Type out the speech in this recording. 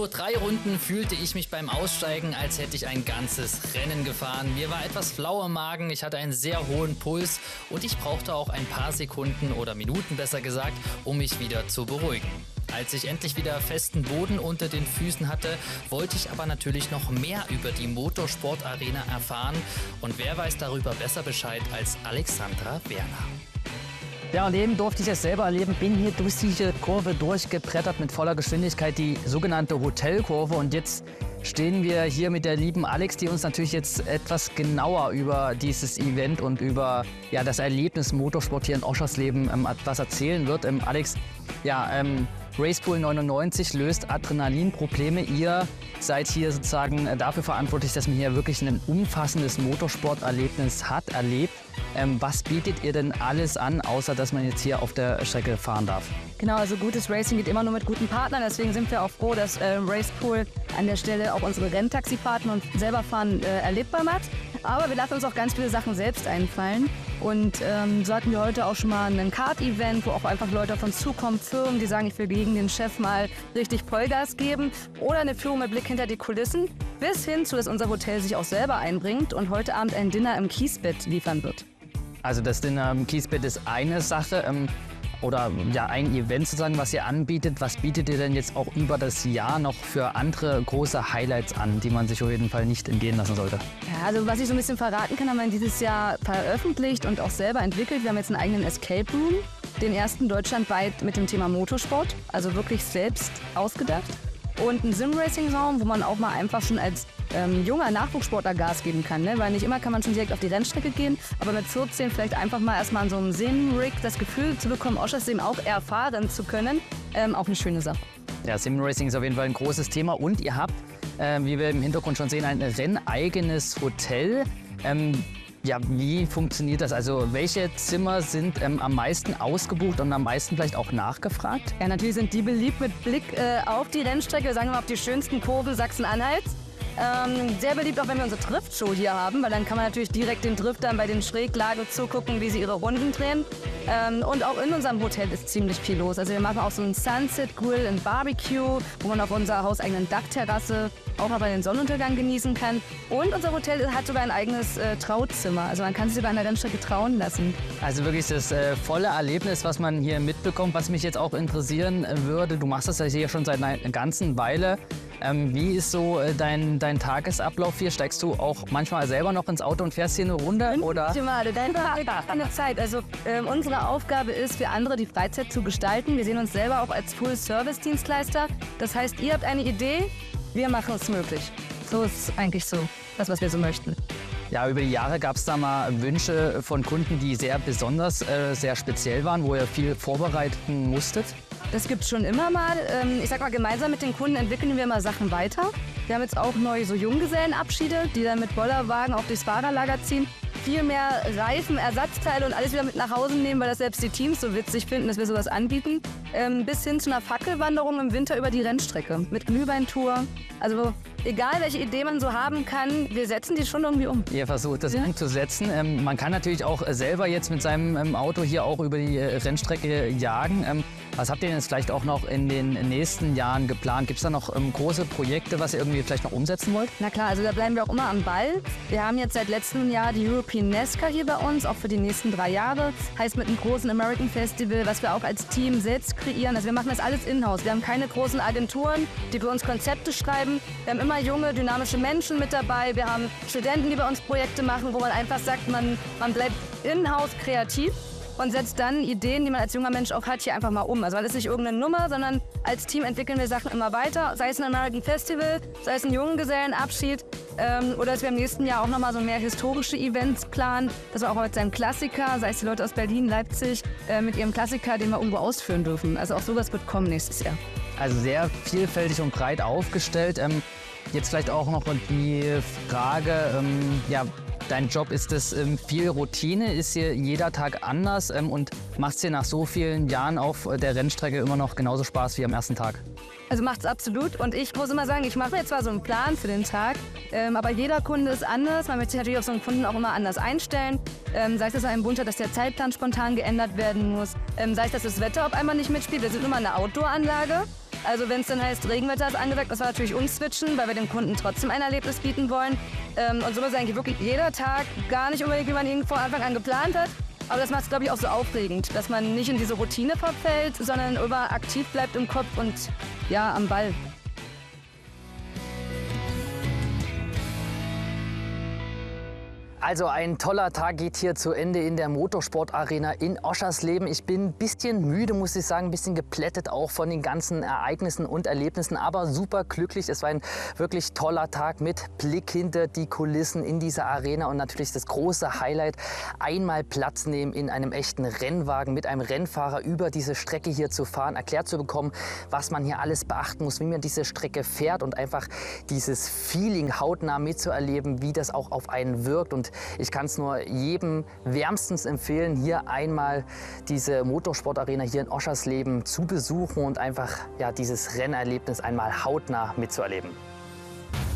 Nur 3 Runden fühlte ich mich beim Aussteigen, als hätte ich ein ganzes Rennen gefahren. Mir war etwas flau im Magen, ich hatte einen sehr hohen Puls und ich brauchte auch ein paar Sekunden oder Minuten besser gesagt, um mich wieder zu beruhigen. Als ich endlich wieder festen Boden unter den Füßen hatte, wollte ich aber natürlich noch mehr über die Motorsportarena erfahren. Und wer weiß darüber besser Bescheid als Alexandra Werner. Ja, und eben durfte ich es selber erleben, bin hier durch diese Kurve durchgebrettert mit voller Geschwindigkeit, die sogenannte Hotelkurve. Und jetzt stehen wir hier mit der lieben Alex, die uns natürlich jetzt etwas genauer über dieses Event und über das Erlebnis Motorsport hier in Oschersleben etwas erzählen wird. Alex, Racepool 99 löst Adrenalinprobleme. Ihr seid hier sozusagen dafür verantwortlich, dass man hier wirklich ein umfassendes Motorsporterlebnis erlebt. Was bietet ihr denn alles an, außer dass man jetzt hier auf der Strecke fahren darf? Genau, also gutes Racing geht immer nur mit guten Partnern. Deswegen sind wir auch froh, dass Racepool an der Stelle auch unsere Renntaxifahrten und selber fahren erlebbar macht. Aber wir lassen uns auch ganz viele Sachen selbst einfallen. Und so hatten wir heute auch schon mal ein Kart-Event, wo auch einfach Leute auf uns zukommen, Firmen, die sagen, ich will gegen den Chef mal richtig Vollgas geben. Oder eine Führung mit Blick hinter die Kulissen. Bis hin zu, dass unser Hotel sich auch selber einbringt und heute Abend ein Dinner im Kiesbett liefern wird. Also das Dinner im Kiesbett ist eine Sache. Oder ein Event sozusagen, was ihr anbietet. Was bietet ihr denn jetzt auch über das Jahr noch für andere große Highlights an, die man sich auf jeden Fall nicht entgehen lassen sollte? Ja, also was ich so ein bisschen verraten kann, haben wir dieses Jahr veröffentlicht und auch selber entwickelt. Wir haben jetzt einen eigenen Escape Room, den ersten deutschlandweit mit dem Thema Motorsport, also wirklich selbst ausgedacht. Und einen Sim-Racing-Raum, wo man auch mal einfach schon als junger Nachwuchssportler Gas geben kann. Ne? Weil nicht immer kann man schon direkt auf die Rennstrecke gehen, aber mit 14 vielleicht einfach mal erstmal an so einem Sim-Rig das Gefühl zu bekommen, Oschersleben auch erfahren zu können, auch eine schöne Sache. Ja, Sim-Racing ist auf jeden Fall ein großes Thema und ihr habt, wie wir im Hintergrund schon sehen, ein renneigenes Hotel. Wie funktioniert das? Also welche Zimmer sind am meisten ausgebucht und am meisten vielleicht auch nachgefragt? Ja, natürlich sind die beliebt mit Blick auf die Rennstrecke, sagen wir mal auf die schönsten Kurven Sachsen-Anhalts. Sehr beliebt auch, wenn wir unsere Driftshow hier haben, weil dann kann man natürlich direkt den Driftern bei den Schräglagen zugucken, wie sie ihre Runden drehen. Und auch in unserem Hotel ist ziemlich viel los. Also wir machen auch so einen Sunset Grill and Barbecue, wo man auf unserer hauseigenen Dachterrasse auch mal den Sonnenuntergang genießen kann. Und unser Hotel hat sogar ein eigenes Trauzimmer. Also man kann sich sogar an der Rennstrecke trauen lassen. Also wirklich das volle Erlebnis, was man hier mitbekommt. Was mich jetzt auch interessieren würde, du machst das ja hier schon seit einer ganzen Weile. Wie ist so dein Tagesablauf hier? Steigst du auch manchmal selber noch ins Auto und fährst hier eine Runde? Oder? Keine Zeit. Also unsere Aufgabe ist, für andere die Freizeit zu gestalten. Wir sehen uns selber auch als Full-Service-Dienstleister. Das heißt, ihr habt eine Idee, wir machen es möglich. So ist eigentlich so das, was wir so möchten. Ja, über die Jahre gab es da mal Wünsche von Kunden, die sehr besonders, sehr speziell waren, wo ihr viel vorbereiten musstet? Das gibt es schon immer mal. Ich sag mal, gemeinsam mit den Kunden entwickeln wir immer Sachen weiter. Wir haben jetzt auch neue so Junggesellenabschiede, die dann mit Bollerwagen auf durchs Fahrerlager ziehen. Viel mehr Reifen, Ersatzteile und alles wieder mit nach Hause nehmen, weil das selbst die Teams so witzig finden, dass wir sowas anbieten. Bis hin zu einer Fackelwanderung im Winter über die Rennstrecke mit Glühweintour. Also egal, welche Idee man so haben kann, wir setzen die schon irgendwie um. Ihr versucht das umzusetzen. Man kann natürlich auch selber jetzt mit seinem Auto hier auch über die Rennstrecke jagen. Was habt ihr denn jetzt vielleicht auch noch in den nächsten Jahren geplant? Gibt es da noch große Projekte, was ihr irgendwie vielleicht noch umsetzen wollt? Na klar, also da bleiben wir auch immer am Ball. Wir haben jetzt seit letztem Jahr die European NASCAR hier bei uns, auch für die nächsten 3 Jahre. Heißt mit einem großen American Festival, was wir auch als Team selbst kreieren. Also wir machen das alles in-house. Wir haben keine großen Agenturen, die für uns Konzepte schreiben. Wir haben immer junge, dynamische Menschen mit dabei. Wir haben Studenten, die bei uns Projekte machen, wo man einfach sagt, man bleibt in-house kreativ und setzt dann Ideen, die man als junger Mensch auch hat, hier einfach mal um. Also das ist nicht irgendeine Nummer, sondern als Team entwickeln wir Sachen immer weiter. Sei es ein American Festival, sei es ein Junggesellenabschied oder dass wir im nächsten Jahr auch nochmal so mehr historische Events planen. Das war auch heute ein Klassiker, sei es die Leute aus Berlin, Leipzig, mit ihrem Klassiker, den wir irgendwo ausführen dürfen. Also auch sowas wird kommen nächstes Jahr. Also sehr vielfältig und breit aufgestellt. Jetzt vielleicht auch noch die Frage, dein Job, ist das viel Routine? Ist hier jeder Tag anders und macht es dir nach so vielen Jahren auf der Rennstrecke immer noch genauso Spaß wie am ersten Tag? Also macht es absolut und ich muss immer sagen, ich mache mir zwar so einen Plan für den Tag, aber jeder Kunde ist anders. Man möchte sich natürlich auf so einen Kunden auch immer anders einstellen. Sei es, dass er einen Wunsch hat, dass der Zeitplan spontan geändert werden muss. Sei es, dass das Wetter auf einmal nicht mitspielt. Wir sind nur mal eine Outdoor-Anlage. Also wenn es dann heißt, Regenwetter ist angesagt, müssen wir natürlich umswitchen, weil wir dem Kunden trotzdem ein Erlebnis bieten wollen. Und so ist eigentlich wirklich jeder Tag, gar nicht unbedingt, wie man ihn von Anfang an geplant hat. Aber das macht es, glaube ich, auch so aufregend, dass man nicht in diese Routine verfällt, sondern immer aktiv bleibt im Kopf und ja, am Ball. Also ein toller Tag geht hier zu Ende in der Motorsportarena in Oschersleben. Ich bin ein bisschen müde, muss ich sagen, ein bisschen geplättet auch von den ganzen Ereignissen und Erlebnissen, aber super glücklich. Es war ein wirklich toller Tag mit Blick hinter die Kulissen in dieser Arena und natürlich das große Highlight, einmal Platz nehmen in einem echten Rennwagen mit einem Rennfahrer über diese Strecke hier zu fahren, erklärt zu bekommen, was man hier alles beachten muss, wie man diese Strecke fährt und einfach dieses Feeling hautnah mitzuerleben, wie das auch auf einen wirkt. Und ich kann es nur jedem wärmstens empfehlen, hier einmal diese Motorsportarena hier in Oschersleben zu besuchen und einfach ja, dieses Rennerlebnis einmal hautnah mitzuerleben.